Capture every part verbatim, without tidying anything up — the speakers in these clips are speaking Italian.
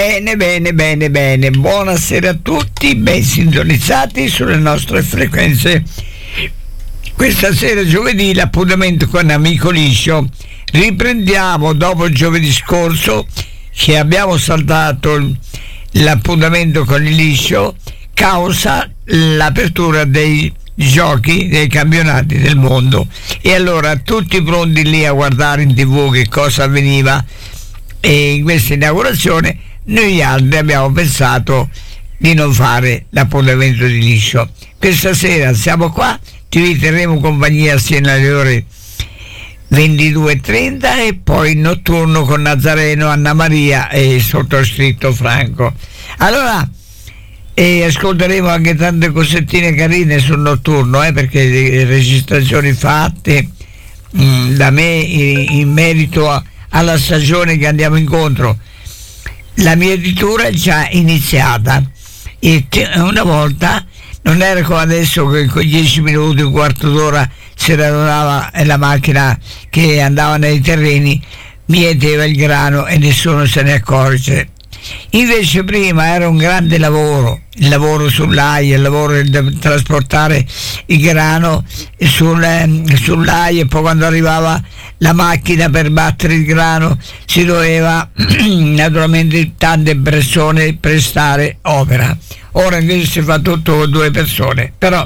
Bene, bene, bene, bene. Buonasera a tutti, ben sintonizzati sulle nostre frequenze. Questa sera, giovedì, l'appuntamento con Amico Liscio. Riprendiamo dopo giovedì scorso che abbiamo saltato l'appuntamento con il Liscio causa l'apertura dei giochi dei campionati del mondo, e allora tutti pronti lì a guardare in tv che cosa avveniva, e in questa inaugurazione noi altri abbiamo pensato di non fare l'appuntamento di Liscio. Questa sera siamo qua, ti terremo compagnia sino alle ore ventidue e trenta e poi il notturno con Nazareno, Anna Maria e il sottoscritto Franco. Allora e ascolteremo anche tante cosettine carine sul notturno, eh, perché le registrazioni fatte mh, da me in, in merito a, alla stagione che andiamo incontro. La mia editura è già iniziata e te, una volta non era come adesso che con dieci minuti, un quarto d'ora si radunava la macchina che andava nei terreni, mieteva il grano e nessuno se ne accorge. Invece prima era un grande lavoro, il lavoro sull'A I, il lavoro di trasportare il grano sul, sull'A I, e poi quando arrivava la macchina per battere il grano si doveva naturalmente tante persone prestare opera. Ora invece si fa tutto con due persone, però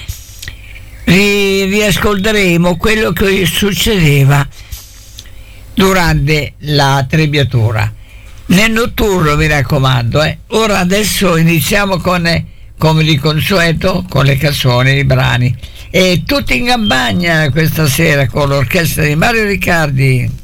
ri- riascolteremo quello che succedeva durante la trebbiatura. Nel notturno, mi raccomando, eh. Ora adesso iniziamo con, eh, come di consueto, con le canzoni, i brani. E tutti in campagna questa sera con l'orchestra di Mario Riccardi.